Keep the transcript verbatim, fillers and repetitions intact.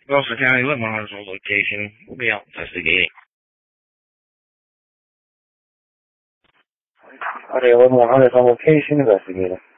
Gloucester County Lit Monitor's location will be out investigating. Audio eleven one hundred on location, investigating.